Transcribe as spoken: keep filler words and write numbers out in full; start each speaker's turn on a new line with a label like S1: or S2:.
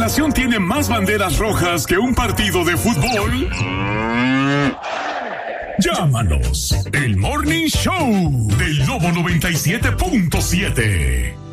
S1: nación tiene más banderas rojas que un partido de fútbol? Llámanos. El Morning Show del Lobo noventa y siete punto siete.